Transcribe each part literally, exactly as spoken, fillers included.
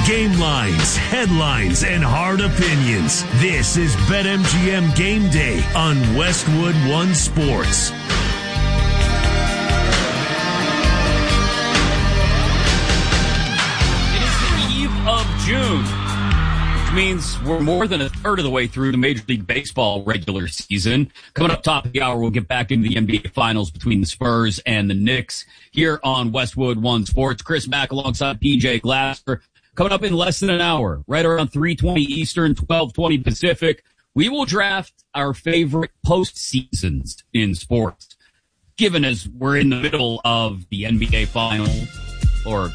Game lines, headlines, and hard opinions. This is BetMGM Game Day on Westwood One Sports. It is the eve of June, which means we're more than a third of the way through the Major League Baseball regular season. Coming up top of the hour, we'll get back into the N B A Finals between the Spurs and the Knicks here on Westwood One Sports. Chris Mack alongside P J Glasser. Coming up in less than an hour, right around three twenty Eastern, twelve twenty Pacific, we will draft our favorite postseasons in sports. Given as we're in the middle of the N B A Finals, or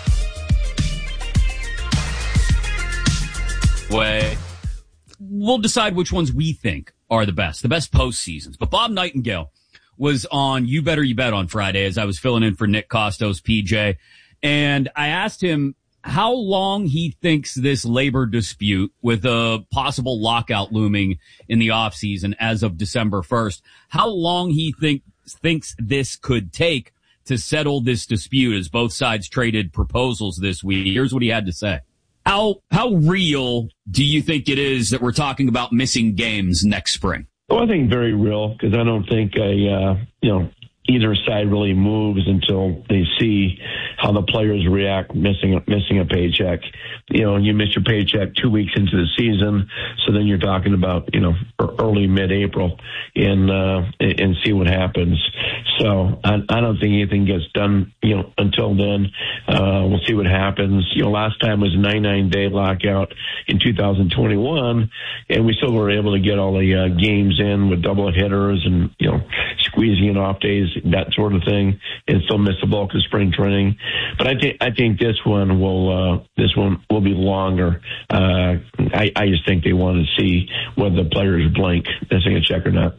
way, we'll decide which ones we think are the best, the best postseasons. But Bob Nightingale was on You Better You Bet on Friday as I was filling in for Nick Costos, P J, and I asked him how long he thinks this labor dispute with a possible lockout looming in the offseason as of December first, how long he think, thinks this could take to settle this dispute as both sides traded proposals this week. Here's what he had to say. How, how real do you think it is that we're talking about missing games next spring? Well, I think very real, because I don't think a, uh, you know, either side really moves until they see how the players react missing missing a paycheck. You know, you miss your paycheck two weeks into the season, so then you're talking about, you know, early mid-April and uh, and see what happens. So I, I don't think anything gets done, you know, until then. Uh, we'll see what happens. You know, last time was a ninety-nine day lockout in two thousand twenty-one, and we still were able to get all the uh, games in with double hitters and, you know, squeezing in off days, that sort of thing, and still miss the bulk of spring training. But I think I think this one will uh, this one will be longer. Uh, I, I just think they want to see whether the players blink missing a check or not.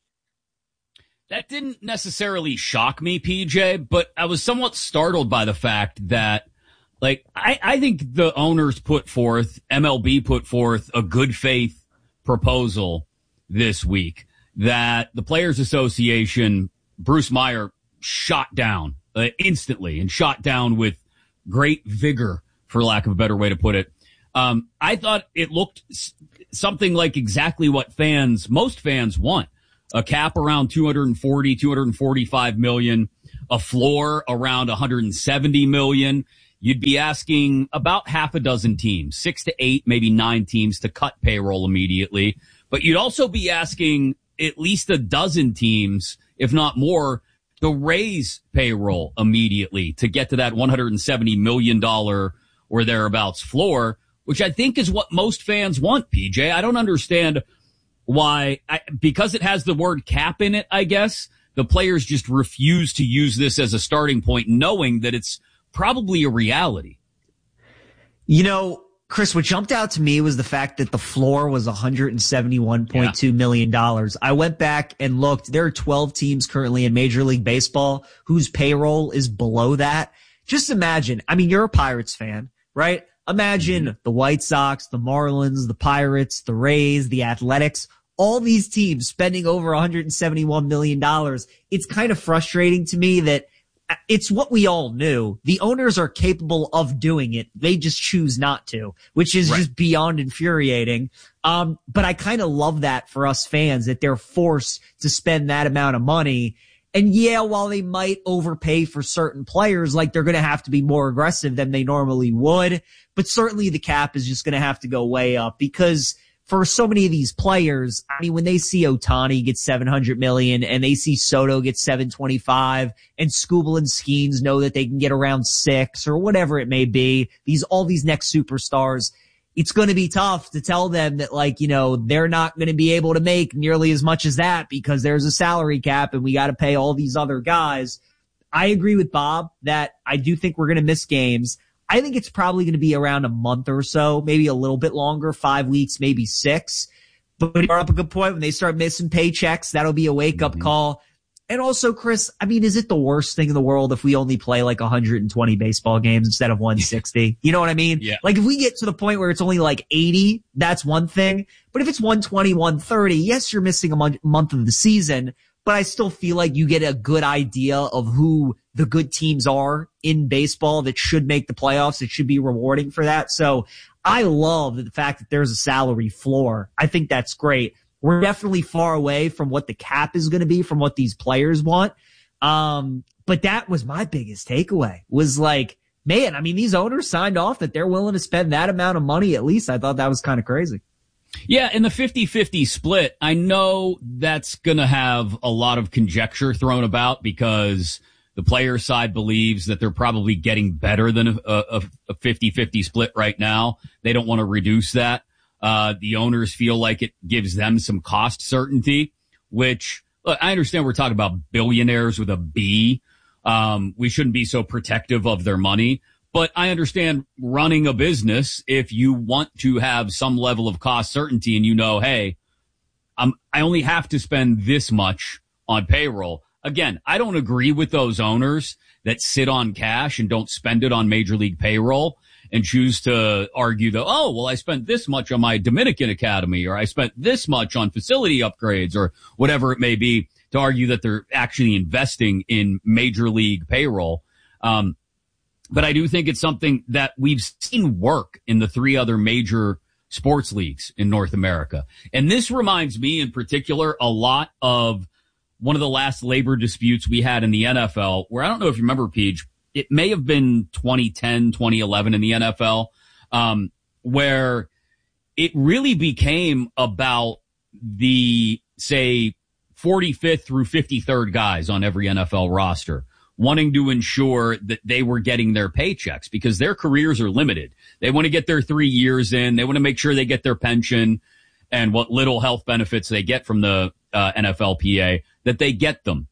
That didn't necessarily shock me, P J, but I was somewhat startled by the fact that, like, I, I think the owners put forth, M L B put forth a good faith proposal this week that the Players Association, Bruce Meyer, shot down uh, instantly and shot down with great vigor, for lack of a better way to put it. Um, I thought it looked s- something like exactly what fans, most fans want. A cap around two hundred forty, two hundred forty-five million, a floor around one hundred seventy million. You'd be asking about half a dozen teams, six to eight, maybe nine teams to cut payroll immediately. But you'd also be asking at least a dozen teams, if not more, to raise payroll immediately to get to that one hundred seventy million dollars or thereabouts floor, which I think is what most fans want, P J. I don't understand why, I, because it has the word cap in it, I guess, the players just refuse to use this as a starting point, knowing that it's probably a reality. You know, Chris, what jumped out to me was the fact that the floor was one hundred seventy-one point two million dollars. I went back and looked. There are twelve teams currently in Major League Baseball whose payroll is below that. Just imagine, I mean, you're a Pirates fan, right? Imagine the White Sox, the Marlins, the Pirates, the Rays, the Athletics, all these teams spending over one hundred seventy-one million dollars. It's kind of frustrating to me that it's what we all knew. The owners are capable of doing it. They just choose not to, which is right. just beyond infuriating. Um, but I kind of love that for us fans, that they're forced to spend that amount of money. And yeah, while they might overpay for certain players, like they're going to have to be more aggressive than they normally would. But certainly the cap is just going to have to go way up, because for so many of these players, I mean, when they see Ohtani get seven hundred million dollars and they see Soto get seven twenty-five, and Skubal and Skeens know that they can get around six or whatever it may be, these, all these next superstars, it's going to be tough to tell them that, like, you know, they're not going to be able to make nearly as much as that because there's a salary cap and we got to pay all these other guys. I agree with Bob that I do think we're going to miss games. I think it's probably going to be around a month or so, maybe a little bit longer, five weeks, maybe six. But you brought up a good point. When they start missing paychecks, that'll be a wake-up mm-hmm. call. And also, Chris, I mean, is it the worst thing in the world if we only play like one hundred twenty baseball games instead of one sixty? You know what I mean? Yeah. Like if we get to the point where it's only like eighty, that's one thing. But if it's one twenty, one thirty, yes, you're missing a month, month of the season. but I still feel like you get a good idea of who the good teams are in baseball that should make the playoffs. It should be rewarding for that. So I love the fact that there's a salary floor. I think that's great. We're definitely far away from what the cap is going to be, from what these players want. Um, but that was my biggest takeaway, was like, man, I mean, these owners signed off that they're willing to spend that amount of money at least. I thought that was kind of crazy. Yeah, in the fifty-fifty split, I know that's going to have a lot of conjecture thrown about because the player side believes that they're probably getting better than a, a, a fifty-fifty split right now. They don't want to reduce that. Uh, the owners feel like it gives them some cost certainty, which, look, I understand we're talking about billionaires with a B. Um, we shouldn't be so protective of their money. But I understand running a business, if you want to have some level of cost certainty and you know, hey, I'm, I only have to spend this much on payroll. Again, I don't agree with those owners that sit on cash and don't spend it on major league payroll and choose to argue that, oh, well, I spent this much on my Dominican Academy, or I spent this much on facility upgrades, or whatever it may be, to argue that they're actually investing in major league payroll. Um, But I do think it's something that we've seen work in the three other major sports leagues in North America. And this reminds me in particular a lot of one of the last labor disputes we had in the N F L, where I don't know if you remember, Peach, it may have been twenty ten, twenty eleven in the N F L, um, where it really became about the, say, forty-fifth through fifty-third guys on every N F L roster, wanting to ensure that they were getting their paychecks because their careers are limited. They want to get their three years in. They want to make sure they get their pension and what little health benefits they get from the uh, N F L P A, that they get them.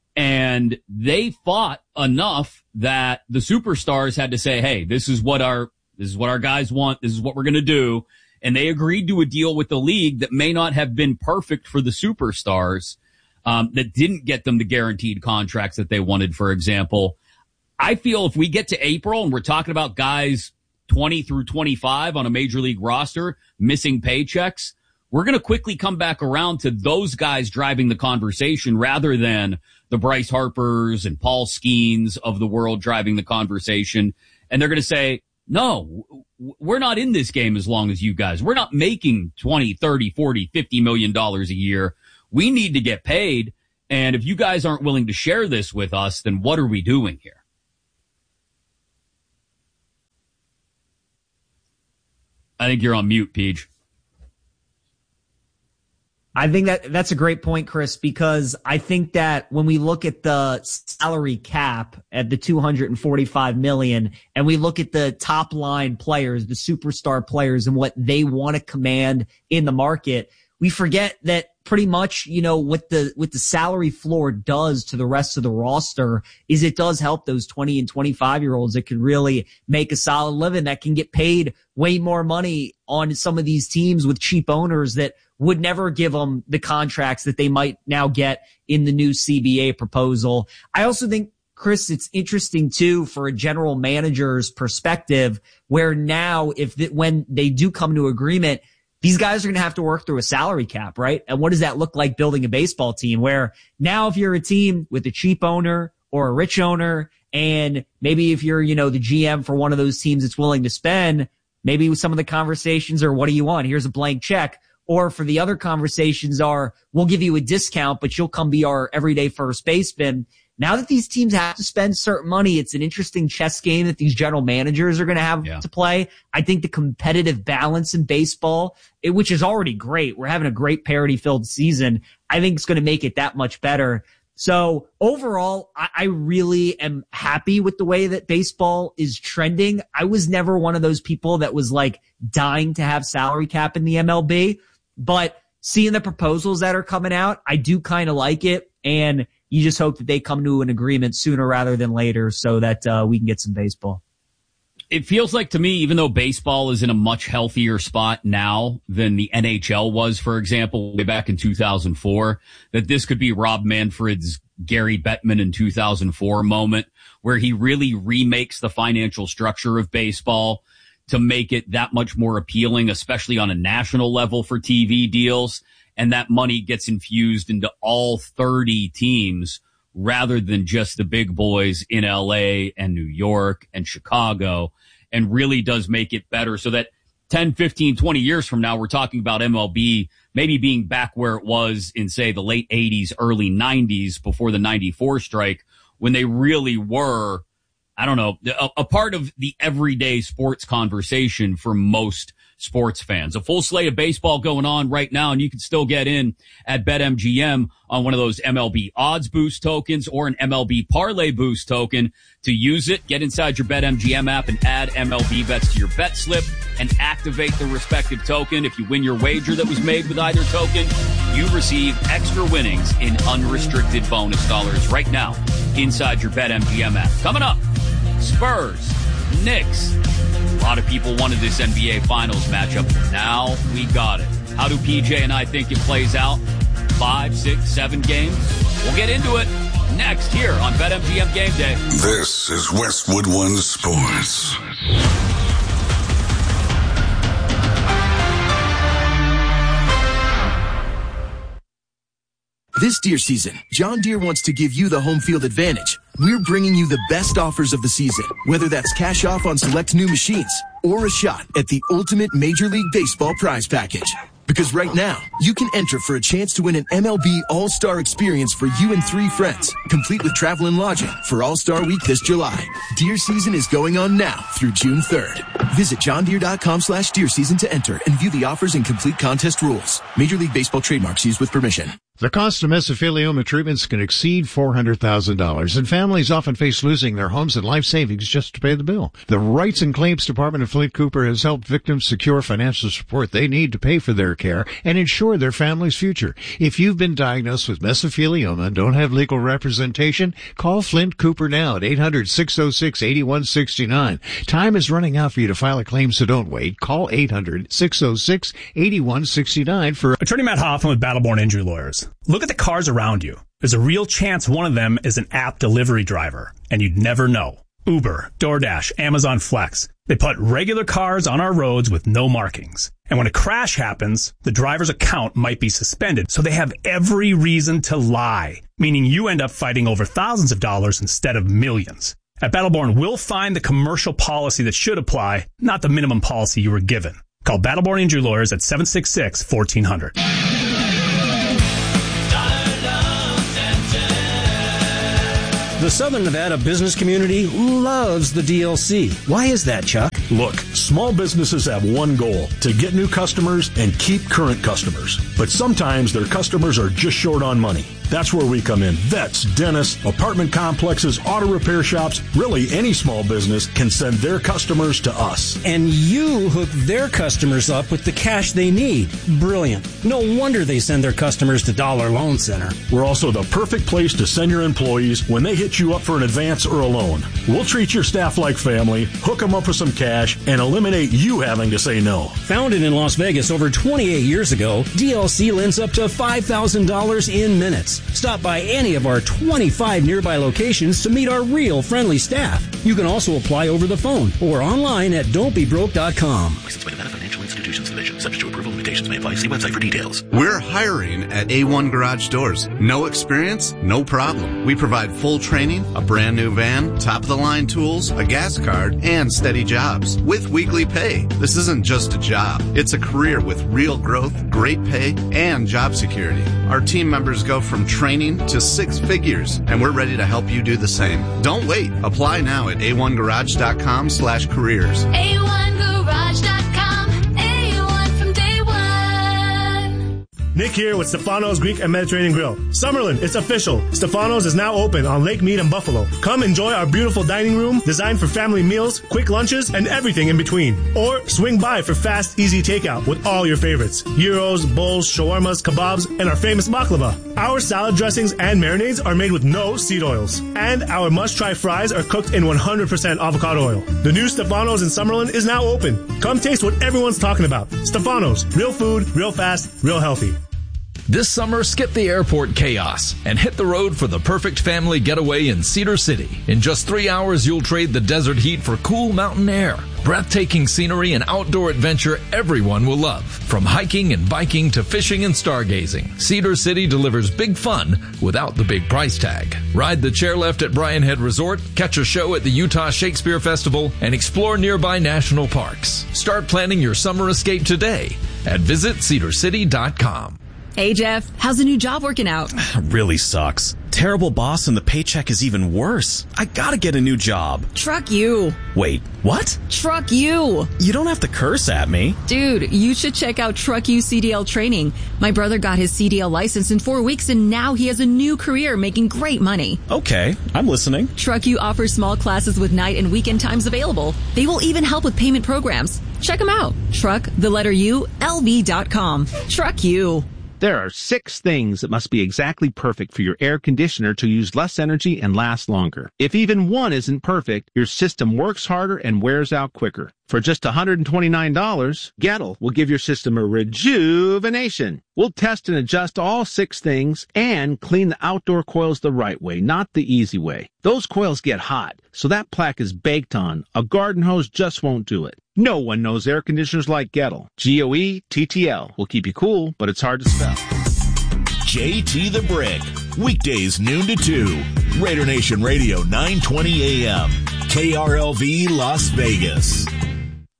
And they fought enough that the superstars had to say, hey, this is what our, this is what our guys want. This is what we're going to do. And they agreed to a deal with the league that may not have been perfect for the superstars, Um, that didn't get them the guaranteed contracts that they wanted, for example. I feel if we get to April and we're talking about guys twenty through twenty-five on a major league roster missing paychecks, we're going to quickly come back around to those guys driving the conversation rather than the Bryce Harpers and Paul Skeens of the world driving the conversation. And they're going to say, no, we're not in this game as long as you guys. We're not making twenty, thirty, forty, fifty million dollars a year. We need to get paid, and if you guys aren't willing to share this with us, then what are we doing here? I think you're on mute, Peach. I think that that's a great point, Chris, because I think that when we look at the salary cap at the two hundred forty-five million dollars and we look at the top line players, the superstar players, and what they want to command in the market, we forget that pretty much, you know, what the, what the salary floor does to the rest of the roster is it does help those twenty and twenty-five year olds that can really make a solid living, that can get paid way more money on some of these teams with cheap owners that would never give them the contracts that they might now get in the new C B A proposal. I also think, Chris, it's interesting too for a general manager's perspective, where now if the, when they do come to agreement, these guys are going to have to work through a salary cap, right? And what does that look like building a baseball team where now if you're a team with a cheap owner or a rich owner, and maybe if you're, you know, the G M for one of those teams that's willing to spend, maybe some of the conversations are, what do you want? Here's a blank check. Or for the other conversations are, we'll give you a discount, but you'll come be our everyday first baseman. Now that these teams have to spend certain money, it's an interesting chess game that these general managers are going to have yeah. to play. I think the competitive balance in baseball, it, which is already great, we're having a great parity-filled season, I think it's going to make it that much better. So overall, I, I really am happy with the way that baseball is trending. I was never one of those people that was like dying to have salary cap in the M L B, but seeing the proposals that are coming out, I do kind of like it. And you just hope that they come to an agreement sooner rather than later so that uh, we can get some baseball. It feels like to me, even though baseball is in a much healthier spot now than the N H L was, for example, way back in two thousand four, that this could be Rob Manfred's Gary Bettman in two thousand four moment, where he really remakes the financial structure of baseball to make it that much more appealing, especially on a national level for T V deals. and that money gets infused into all thirty teams rather than just the big boys in L A and New York and Chicago, and really does make it better so that ten, fifteen, twenty years from now, we're talking about M L B maybe being back where it was in, say, the late eighties, early nineties before the ninety-four strike, when they really were, I don't know, a, a part of the everyday sports conversation for most sports fans. A full slate of baseball going on right now, and you can still get in at BetMGM on one of those M L B odds boost tokens or an M L B parlay boost token. To use it, get inside your BetMGM app and add M L B bets to your bet slip and activate the respective token. If you win your wager that was made with either token, you receive extra winnings in unrestricted bonus dollars right now inside your BetMGM app. Coming up, Spurs, Knicks. A lot of people wanted this N B A Finals matchup. Now we got it. How do P J and I think it plays out? Five, six, seven games? We'll get into it next here on BetMGM Game Day. This is Westwood One Sports. This Deere season, John Deere wants to give you the home field advantage. We're bringing you the best offers of the season, whether that's cash off on select new machines or a shot at the ultimate Major League Baseball prize package. Because right now, you can enter for a chance to win an M L B All-Star experience for you and three friends, complete with travel and lodging for All-Star Week this July. Deere season is going on now through June third. Visit johndeere.com slash deer season to enter and view the offers and complete contest rules. Major League Baseball trademarks used with permission. The cost of mesothelioma treatments can exceed four hundred thousand dollars, and families often face losing their homes and life savings just to pay the bill. The Rights and Claims Department of Flint Cooper has helped victims secure financial support they need to pay for their care and ensure their family's future. If you've been diagnosed with mesothelioma and don't have legal representation, call Flint Cooper now at eight hundred, six oh six, eight one six nine. Time is running out for you to file a claim, so don't wait. Call eight hundred, six oh six, eight one six nine for... Attorney Matt Hoffman with Battleborn Injury Lawyers. Look at the cars around you. There's a real chance one of them is an app delivery driver, and you'd never know. Uber, DoorDash, Amazon Flex. They put regular cars on our roads with no markings. And when a crash happens, the driver's account might be suspended, so they have every reason to lie, meaning you end up fighting over thousands of dollars instead of millions. At Battleborn, we'll find the commercial policy that should apply, not the minimum policy you were given. Call Battleborn Injury Lawyers at seven six six, one four hundred. The Southern Nevada business community loves the D L C. Why is that, Chuck? Look, small businesses have one goal, to get new customers and keep current customers. But sometimes their customers are just short on money. That's where we come in. Vets, dentists, apartment complexes, auto repair shops, really any small business can send their customers to us. And you hook their customers up with the cash they need. Brilliant. No wonder they send their customers to Dollar Loan Center. We're also the perfect place to send your employees when they hit you up for an advance or a loan. We'll treat your staff like family, hook them up with some cash, and eliminate you having to say no. Founded in Las Vegas over twenty-eight years ago, D L C lends up to five thousand dollars in minutes. Stop by any of our twenty-five nearby locations to meet our real friendly staff. You can also apply over the phone or online at don't be broke dot com. Licensed by Nevada Financial Institutions Division. Subject to approval, limitations may apply. See website for details. We're hiring at A one Garage Doors. No experience? No problem. We provide full training, a brand new van, top-of-the-line tools, a gas card, and steady jobs with weekly pay. This isn't just a job. It's a career with real growth, great pay, and job security. Our team members go from training to six figures, and we're ready to help you do the same. Don't wait. Apply now at A one garage dot com slash careers. A one garage dot com. A one from day one. Nick here with Stefano's Greek and Mediterranean Grill. Summerlin, it's official. Stefano's is now open on Lake Mead and Buffalo. Come enjoy our beautiful dining room designed for family meals, quick lunches, and everything in between. Or swing by for fast, easy takeout with all your favorites. Gyros, bowls, shawarmas, kebabs, and our famous baklava. Our salad dressings and marinades are made with no seed oils. And our must-try fries are cooked in one hundred percent avocado oil. The new Stefano's in Summerlin is now open. Come taste what everyone's talking about. Stefano's, real food, real fast, real healthy. This summer, skip the airport chaos and hit the road for the perfect family getaway in Cedar City. In just three hours, you'll trade the desert heat for cool mountain air. Breathtaking scenery and outdoor adventure everyone will love. From hiking and biking to fishing and stargazing, Cedar City delivers big fun without the big price tag. Ride the chairlift at Bryan Head Resort, catch a show at the Utah Shakespeare Festival, and explore nearby national parks. Start planning your summer escape today at visit cedar city dot com. Hey, Jeff, how's the new job working out? Really sucks. Terrible boss and the paycheck is even worse. I gotta get a new job. Truck you. Wait, what? Truck you. You don't have to curse at me. Dude, you should check out Truck You C D L training. My brother got his C D L license in four weeks and now he has a new career making great money. Okay, I'm listening. Truck You offers small classes with night and weekend times available. They will even help with payment programs. Check them out. Truck, the letter U, L V dot com. Truck You. There are six things that must be exactly perfect for your air conditioner to use less energy and last longer. If even one isn't perfect, your system works harder and wears out quicker. For just one hundred twenty-nine dollars, Gettle will give your system a rejuvenation. We'll test and adjust all six things and clean the outdoor coils the right way, not the easy way. Those coils get hot, so that plaque is baked on. A garden hose just won't do it. No one knows air conditioners like Gettle. G O E T T L will keep you cool, but it's hard to spell. J T the Brick, weekdays noon to two. Raider Nation Radio, nine twenty a.m. K R L V Las Vegas.